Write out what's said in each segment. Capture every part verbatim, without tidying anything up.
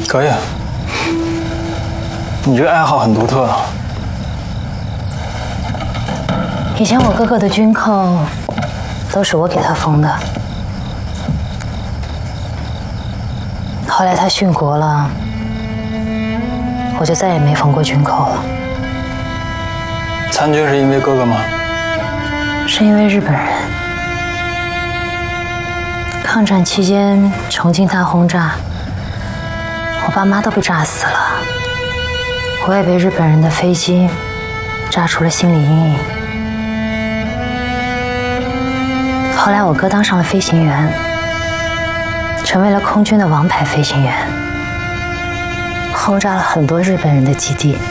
可以。你这个爱好很独特。 以前我哥哥的军扣都是我给他缝的，后来他殉国了，我就再也没缝过军扣了。 参军是因为哥哥吗？ 是因为日本人。抗战期间，重庆大轰炸，我爸妈都被炸死了，我也被日本人的飞机炸出了心理阴影。后来我哥当上了飞行员，成为了空军的王牌飞行员，轰炸了很多日本人的基地。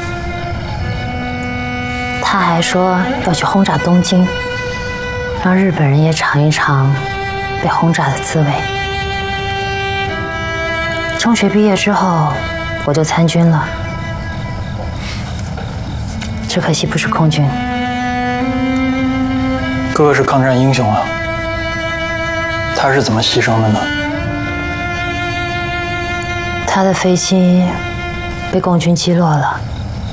他还说要去轰炸东京，让日本人也尝一尝被轰炸的滋味。中学毕业之后，我就参军了，只可惜不是空军。 哥哥是抗战英雄啊，他是怎么牺牲的呢？ 他的飞机被共军击落了，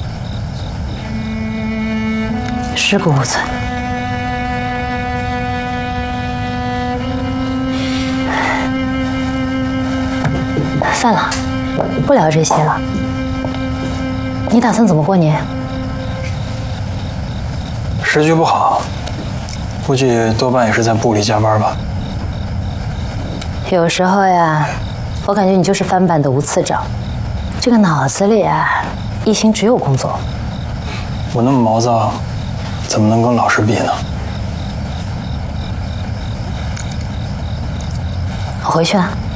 尸骨无存。算了，不聊这些了。你打算怎么过年？ 时局不好，估计多半也是在部里加班吧。 有时候呀，我感觉你就是翻版的吴次长，这个脑子里啊，一心只有工作。 我那么毛躁，怎么能跟老师比呢？ 我回去了。